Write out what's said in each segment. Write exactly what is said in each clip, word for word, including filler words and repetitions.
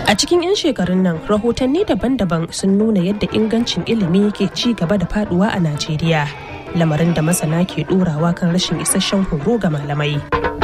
A cikin 'yan shekarun nan, rahotanni daban-daban sun nuna yadda ingancin ilimi ke ci gaba da faduwa a Najeriya, lamarin da masana ke ɗorawa kan rashin isasshen horo ga malamai.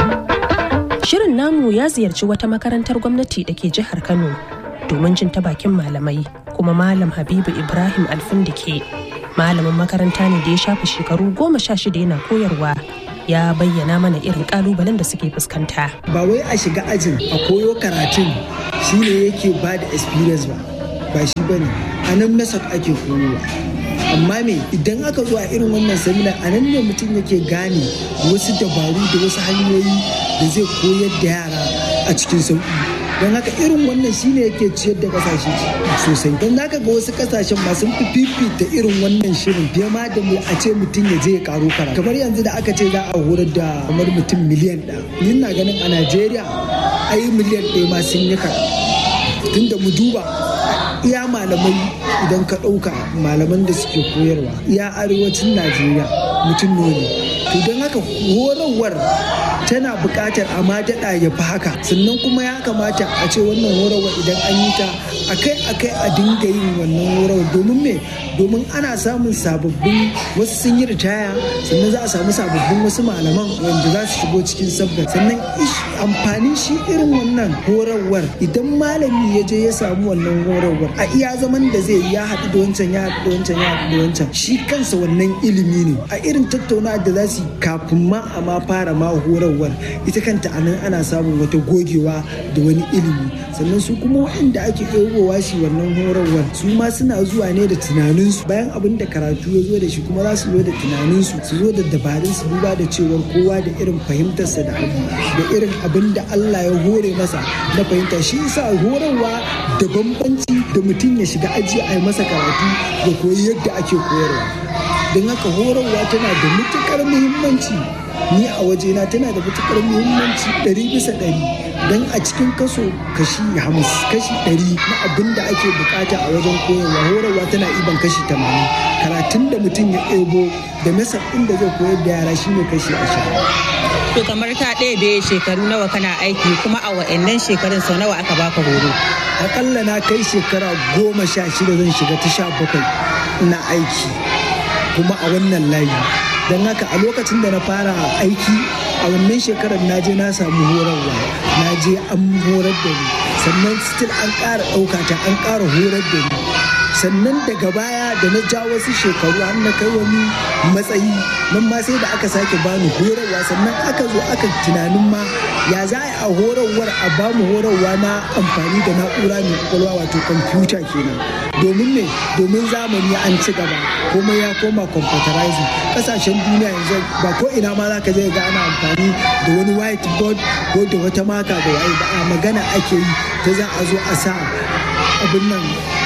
Shirin namu ya ziyarci wata makarantar gwamnati da ke jihar Kano domin jin ta bakin malamai, kuma Malam Habibu Ibrahim Alfindike, malamin makaranta ne da ya shafi shekaru goma sha shida yana koyarwa, ya bayyana mana irin kalubalen da suke fuskanta. Ba wai a shiga ajin a koyo karatun shi ne yake ba da experience ba, ba shi ba ne, a nan method ake koyowa. Amma me idan aka zo a irin wannan seminar a nan ne mutum yake gane wasu dabaru da wasu hanyoyi da zai koyar da yara a cikin sauƙi. Don haka irin wannan shine yake ciyar da kasashe sosai. Don haka ga wasu kasashen masu fifita irin wannan shirin fiye ma da a ce mutum ya je ya karo karatu. Kamar yanzu da aka ce za a horar da kamar mutum miliyan ɗaya. Ni na ganin a Najeriya ai miliyan ɗaya ma sun yi karatu. Tunda mu duba iya malamai idan ka ɗauka malaman da suke koyarwa iya arewacin Najeriya mutum ne. To don haka horarwar tana buƙatar a ma daɗa ya fi haka, sannan kuma ya kamata a ce wannan horarwar idan an yi ta akai-akai a dinga yin wannan horarwar. Domin me domin ana samun sababbin wasu sun yi ritaya, sannan za a samu sababbin wasu malaman wanda za su shigo cikin sabbin. Sannan amfanin shi irin wannan horarwar idan malami ya je ya samu wannan horarwar a iya zaman da zai ya haɗu da wancan ya haɗu da wancan ya haɗu da wancan shi kansa wannan ilimi ne. A irin tattaunawa da za su yi kafin ma a ma fara ma horarwar ita kanta a nan ana samun wata gogewa da wani ilimi. Sannan su kuma waɗanda ake ɗaukowa shi wannan horarwar su ma suna zuwa ne da tunaninsu bayan abin da karatu ya zo da shi, kuma za su zo da tunaninsu su zo da dabarun su duba da cewar kowa da irin fahimtarsa da abu da irin abin da Allah ya hore masa na fahimta. Shi yasa horarwa da bambanci da mutum ya shiga aji a yi masa karatu da koyi yadda ake koyarwa. Don haka horarwa tana da matuƙar muhimmanci, ni a wajena tana da matuƙar muhimmanci ɗari bisa ɗari. Don a cikin kaso kashi hamis kashi ɗari na abin da ake bukata a wajen koyarwa horarwa tana iban kashi tamanin. Karatun da mutum ya ɗebo da masa ɗin da zai koyar da yara shine kashi ashirin. To kamar ka ɗebe shekaru nawa kana aiki, kuma a wa'annan shekarun sau nawa aka baka horo? Akalla na kai shekara goma sha shida zan shiga ta sha bakwai na aiki kuma a wannan layi. Don haka a lokacin da na fara aiki a wannan shekarar na je na samu horarwa, na je an horar da ni, sannan still an ƙara ɗauka ta an ƙara horar da ni. Sannan daga baya da na ja wasu shekaru har na kai wani matsayi nan ma sai da aka sake bani horarwa, sannan aka zo aka tunanin ma ya za a horarwar a bamu horarwa na amfani da na'ura mai kwakwalwa wato kwamfuta kenan. Domin me domin zamani an ci gaba komai ya koma computerizing. Kasashen duniya yanzu ba ko ina ma za ka je ga ana amfani da wani whiteboard ko da wata maka da waye ba, a magana ake yi ta za a zo a sa abin nan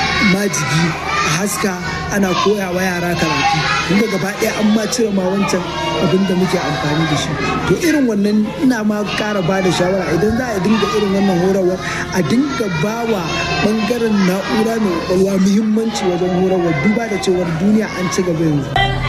majigi a haska ana koya wa yara karatu. Inda gaba ɗaya an ma cire ma wancan abin da muke amfani da shi. To irin wannan ina ma ƙara ba da shawara idan za a dinga irin wannan horarwar a dinga ba wa ɓangaren na'ura mai ƙwaƙwalwa muhimmanci wajen horarwar, duba da cewar duniya an ci gaba yanzu.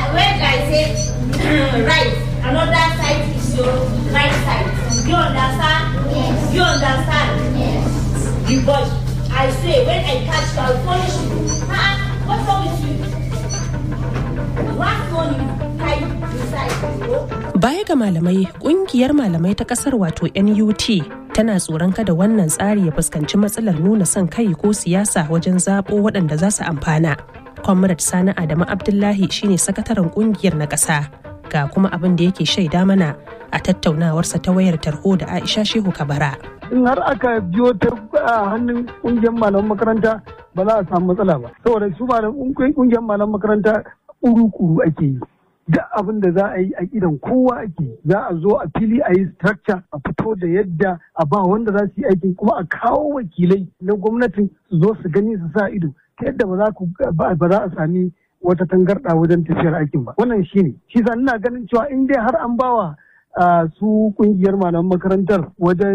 I say, when I catch you, I'll punish you. Huh? What's wrong with you? What's wrong with you? Baya ga malamai, ƙungiyar malamai ta ƙasar wato N U T tana tsoron kada wannan tsari ya fuskanci matsalar nuna son kai ko siyasa wajen zaɓo waɗanda za su amfana. Comrade Sani Adamu Abdullahi shine sakataren ƙungiyar na ƙasa, ga kuma abin da yake shaida mana a tattaunawarsa ta wayar tarho da Aisha Shehu Kabara. In har aka biyo ta hannun ƙungiyar malaman makaranta ba za a samu matsala ba, saboda su ƙungiyar malaman makaranta kuru-kuru ake yi. Duk abin da za a yi a idan kowa ake, za a zo a fili a yi structure a fito da yadda a ba wanda za su yi aikin, kuma a kawo wakilai na gwamnatin su zo su gani su sa ido ta yadda ba za a sami wata tangarɗa wajen tafiyar aikin ba. Wannan shi ne shi sa ina ganin cewa in dai har an bawa su ƙungiyar malaman makarantar wajen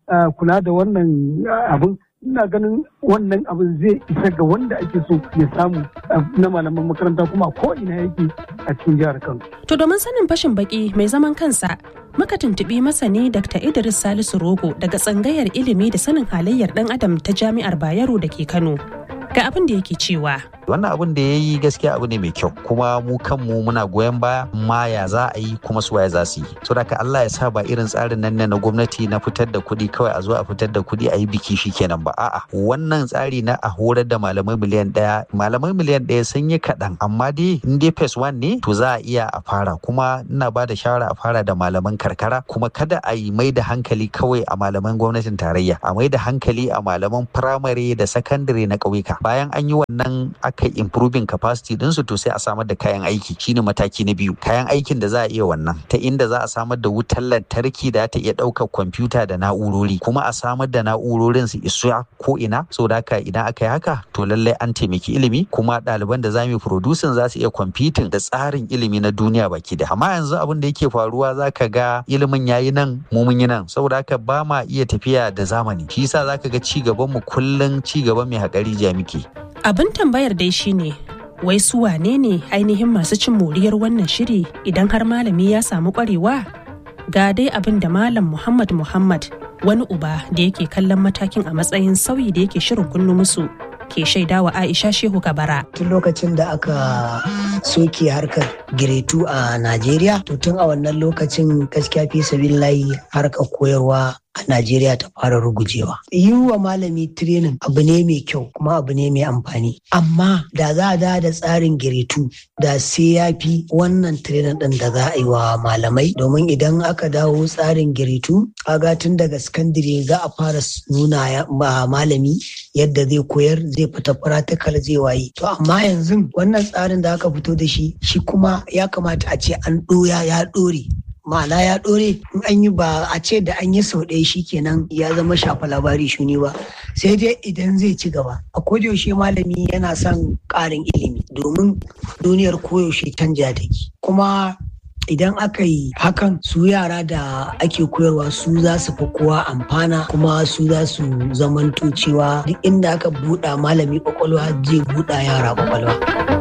kula da wannan abin, ina ganin wannan abin zai isa ga wanda ake so ya samu na malaman makaranta kuma ko ina yake a cikin jihar Kano. To domin sanin fashin baki mai zaman kansa, muka tuntuɓi masani Dakta Idris Salisu Rogo daga tsangayar ilimi da sanin halayyar ɗan adam ta Jami'ar Bayero da ke Kano. Ga abin da yake cewa. Wannan abin da ya yi gaskiya abu ne mai kyau, kuma mu kanmu muna goyon baya, ma ya za a yi kuma su waye za su yi. So da Allah ya sa ba irin tsarin nan na gwamnati na fitar da kuɗi kawai a zo a fitar da kuɗi a yi biki shi kenan ba. A'a, wannan tsari na a horar da malamai miliyan ɗaya, malamai miliyan ɗaya sun yi kaɗan, amma dai in dai phase one ne to za a iya a fara, kuma ina ba da shawara a fara da malaman karkara, kuma kada a yi mai da hankali kawai a malaman gwamnatin tarayya, a mai da hankali a malaman firamare da sakandare na ƙauyuka. Bayan an yi wannan kai improving capacity dinsu to sai a samar da kayan aiki, shine mataki na biyu. Kayan aikin da za a iya wannan ta inda za a samar da wutar lantarki da ta iya ɗaukar kwamfuta da na'urori, kuma a samar da na'urorin su isu ko ina, so da haka idan aka yi haka to lallai an taimaki ilimi, kuma ɗaliban da za mu yi producing za su iya competing da tsarin ilimi na duniya baki da. Amma yanzu abin da yake faruwa za ka ga ilimin yayi nan mu mun yi nan, saboda haka ba ma iya tafiya da zamani, shi yasa za ka ga ci gaban mu kullum ci gaban mai haƙari muke. Abin tambayar dai shine, wai su wane ne ainihin masu cin moriyar wannan shiri idan har malami ya samu kwarewa? Ga dai abin da Malam Muhammad Muhammad, wani uba da yake kallon matakin a matsayin sauyi da yake shirin kunnu musu, ke shaidawa Aisha Shehu Kabara. Tun lokacin da aka soke harkar giretu a Najeriya, to tun a wannan lokacin gaskiya fi sabilillahi harkar koyarwa a Najeriya ta fara rugujewa. Yi wa malami training abu ne mai kyau kuma abu ne mai amfani. Amma da za a da da tsarin giretu da sai ya fi wannan training ɗin da za a yi wa malamai. Domin idan aka dawo tsarin giretu, kaga tun daga sakandire za a fara nuna malami yadda zai koyar, zai fita practical zai waye. To amma yanzu wannan tsarin da aka fito da shi, shi kuma ya kamata a ce an ɗoya ya ɗore. Ma'ana ya ɗore, in an yi ba a ce da an yi sau ɗaya shi kenan ya zama shafa labari shuni ba, sai dai idan zai ci gaba. A kodayaushe malami yana son ƙarin ilimi domin duniyar koyaushe canja take, kuma idan aka yi hakan su yara da ake koyarwa su za su fi kowa amfana, kuma su za su zamanto cewa duk inda aka buɗa malami ƙwaƙwalwa zai buɗa yara ƙwaƙwalwa.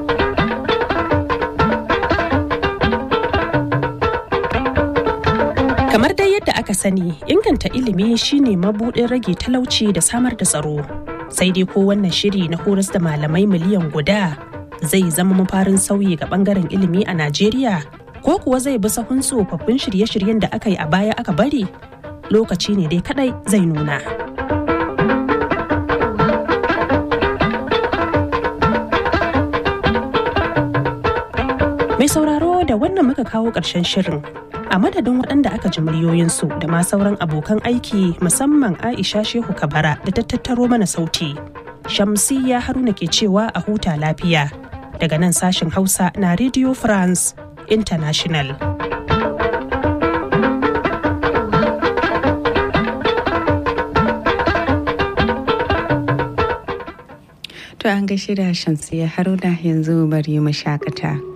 Kamar dai yadda aka sani, inganta ilimi shine mabuɗin rage talauci da samar da tsaro. Sai dai ko wannan shiri na horas da malamai miliyan guda zai zama mafarin sauyi ga bangaren ilimi a Najeriya, ko kuwa zai bi sahun tsofaffin shirye-shiryen da aka yi a baya aka bari? Lokaci ne dai kadai zai nuna. Mai sauraro, da wannan muka kawo ƙarshen shirin. A madadin waɗanda aka ji muryoyinsu da ma sauran abokan aiki, musamman Aisha Shehu Kabara da ta tattaro mana sauti. Shamsiyya Haruna ke cewa a huta lafiya daga nan sashen Hausa na Radio France International. To an gaishe da Shamsiyya Haruna, yanzu bari mu shakata.